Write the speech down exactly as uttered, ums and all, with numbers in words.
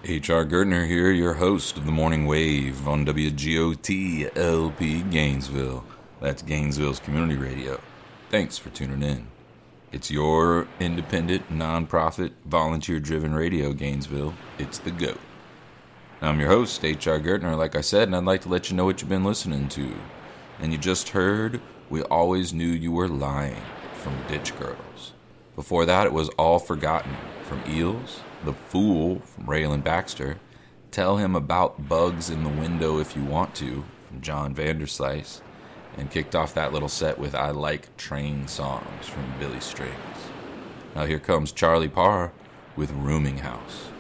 H R. Gertner here, your host of the Morning Wave on W G O T L P Gainesville. That's Gainesville's community radio. Thanks for tuning in. It's your independent, non-profit, volunteer-driven radio, Gainesville. It's the GOAT. I'm your host, H R. Gertner, like I said, and I'd like to let you know what you've been listening to. And you just heard We Always Knew You Were Lying from Ditch Girls. Before that, it was All Forgotten from Eels. The Fool from Raylan Baxter, Tell Him About Bugs in the Window If You Want To from John Vanderslice, and kicked off that little set with I Like Train Songs from Billy Strings. Now here comes Charlie Parr with Rooming House.